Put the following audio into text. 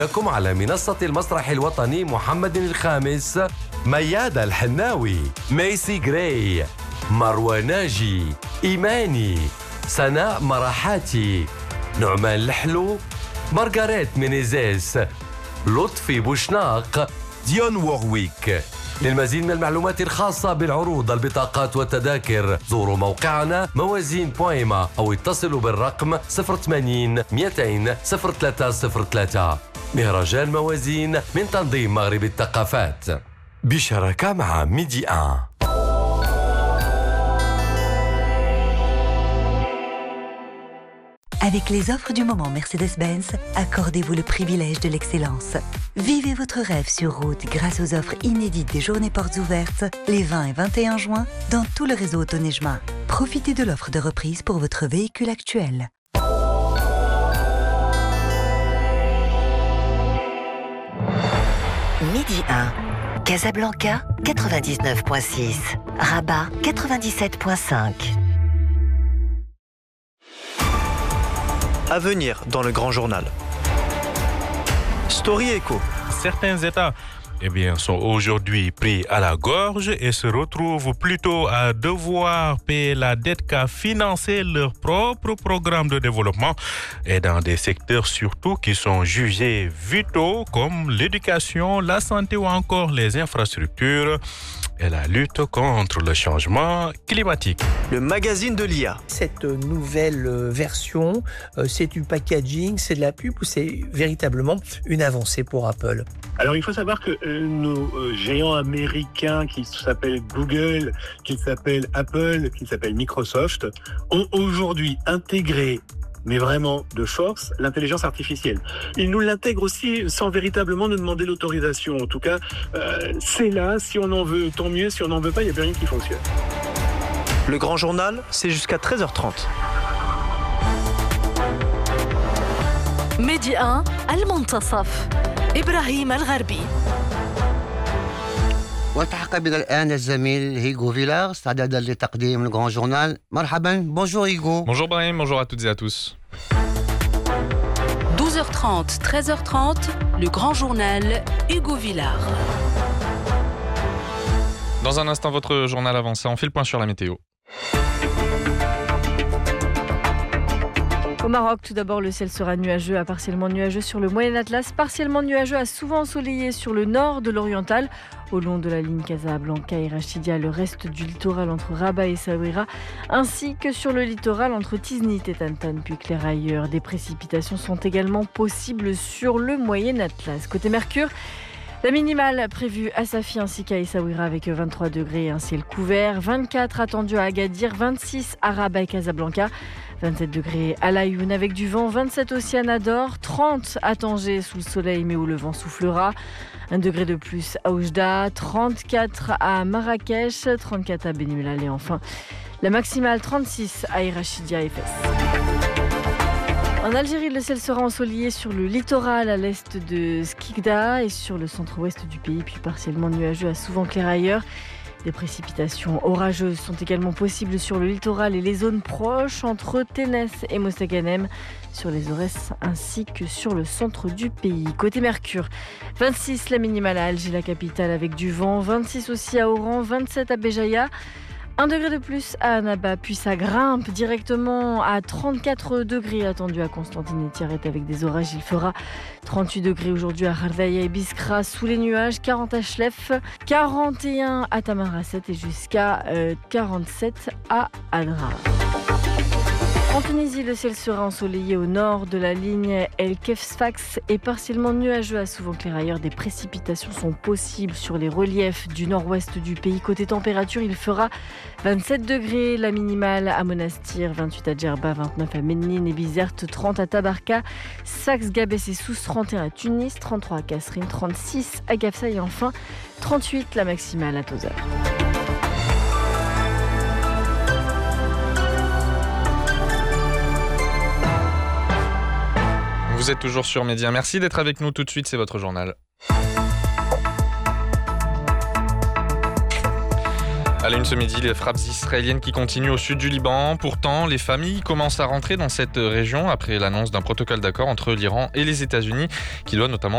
لكم على منصة المسرح الوطني محمد الخامس ميادة الحناوي، ميسي جراي، مروى ناجي، إيماني، سناء مراحاتي، نعمان الحلو، مارغاريت مينيزيس، لطفي بوشناق، ديون وورويك. للمزيد من المعلومات الخاصة بالعروض، البطاقات والتذاكر زوروا موقعنا موازين بويما أو اتصلوا بالرقم 080 200 0303. مهرجان موازين من تنظيم مغرب الثقافات بشراكة مع ميدي 1. Avec les offres du moment Mercedes-Benz, accordez-vous le privilège de l'excellence. Vivez votre rêve sur route grâce aux offres inédites des journées portes ouvertes les 20 et 21 juin dans tout le réseau Auto-Nejma. Profitez de l'offre de reprise pour votre véhicule actuel. Midi 1, Casablanca 99.6, Rabat 97.5. À venir dans le Grand Journal. Story Echo. Certains États sont aujourd'hui pris à la gorge et se retrouvent plutôt à devoir payer la dette qu'à financer leur propre programme de développement et dans des secteurs surtout qui sont jugés vitaux comme l'éducation, la santé ou encore les infrastructures et la lutte contre le changement climatique. Le magazine de l'IA. Cette nouvelle version, c'est du packaging, c'est de la pub ou c'est véritablement une avancée pour Apple? Alors il faut savoir que nos géants américains qui s'appellent Google, qui s'appellent Apple, qui s'appellent Microsoft, ont aujourd'hui intégré, mais vraiment de force, l'intelligence artificielle. Ils nous l'intègrent aussi sans véritablement nous demander l'autorisation. En tout cas, c'est là, si on en veut, tant mieux, si on n'en veut pas, il n'y a plus rien qui fonctionne. Le Grand Journal, c'est jusqu'à 13h30. ميدي 1 المنتصف إبراهيم الغربي. والتحق بنا الآن الزميل هيغو فيلار استعدادا لتقديم الجران جورنال. مرحبا. Bonjour Hugo. Bonjour Brahim, bonjour à toutes et à tous. 12h30, 13h30, le grand journal Hugo Villard. Dans un instant, votre journal avancé, on fait le point sur la météo. Au Maroc, tout d'abord, le ciel sera nuageux à partiellement nuageux sur le Moyen Atlas, partiellement nuageux à souvent ensoleillé sur le nord de l'Oriental. Au long de la ligne Casablanca et Rachidia, le reste du littoral entre Rabat et Essaouira, ainsi que sur le littoral entre Tiznit et Tantan, puis clair ailleurs. Des précipitations sont également possibles sur le Moyen Atlas. Côté Mercure, la minimale prévue à Safi ainsi qu'à Essaouira avec 23 degrés et un ciel couvert, 24 attendus à Agadir, 26 à Rabat et Casablanca, 27 degrés à Laayoune avec du vent, 27 aussi à Nador, 30 à Tanger sous le soleil mais où le vent soufflera, 1 degré de plus à Oujda, 34 à Marrakech, 34 à Beni Mellal et enfin la maximale 36 à Rachidia et Fès. En Algérie, le ciel sera ensoleillé sur le littoral à l'est de Skikda et sur le centre-ouest du pays, puis partiellement nuageux à souvent clair ailleurs. Des précipitations orageuses sont également possibles sur le littoral et les zones proches entre Ténès et Mostaganem, sur les Aurès ainsi que sur le centre du pays. Côté Mercure, 26 la minimale à Alger, la capitale avec du vent, 26 aussi à Oran, 27 à Béjaïa, 1 degré de plus à Annaba, puis ça grimpe directement à 34 degrés attendus à Constantine et Tiaret avec des orages. Il fera 38 degrés aujourd'hui à Hardaya et Biskra sous les nuages, 40 à Chlef, 41 à Tamarasset et jusqu'à 47 à Adra. En Tunisie, le ciel sera ensoleillé au nord de la ligne El Kef-Sfax et partiellement nuageux à souvent clair ailleurs. Des précipitations sont possibles sur les reliefs du nord-ouest du pays. Côté température, il fera 27 degrés, la minimale à Monastir, 28 à Djerba, 29 à Ménine et Bizerte, 30 à Tabarka, Saxe, Gabès et Sousse, 31 à Tunis, 33 à Kasserine, 36 à Gafsa et enfin 38 la maximale à Tozeur. Vous êtes toujours sur Média. Merci d'être avec nous tout de suite, c'est votre journal. À la une ce midi, les frappes israéliennes qui continuent au sud du Liban. Pourtant, les familles commencent à rentrer dans cette région après l'annonce d'un protocole d'accord entre l'Iran et les États-Unis qui doit notamment